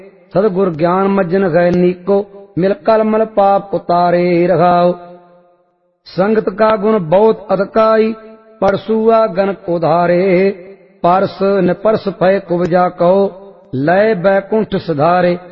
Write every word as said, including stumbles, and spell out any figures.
सतगुर ज्ञान मज्जन गए नीको, मिल कल मल पाप उतारे रघाओ। संगत का गुण बहुत अधकाई, परसुआ गणक उधारे। पारस न परस भय कुबजा कहो, लय बैकुंठ सुधारे।